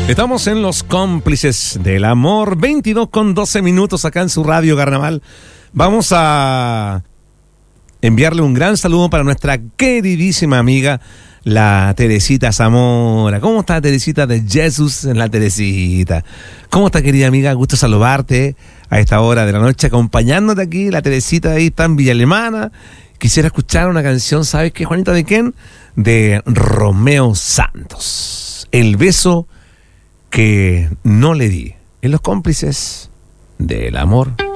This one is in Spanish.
Estamos en Los Cómplices del Amor, 22:12 acá en su radio Carnaval. Vamos a enviarle un gran saludo para nuestra queridísima amiga, la Teresita Zamora. ¿Cómo está, Teresita de Jesús en la Teresita? ¿Cómo está, querida amiga? Gusto saludarte a esta hora de la noche, acompañándote aquí. La Teresita ahí está en Villa Alemana. Quisiera escuchar una canción, ¿sabes qué, Juanita? ¿De quién? De Romeo Santos. El beso que no le di. En Los Cómplices del Amor.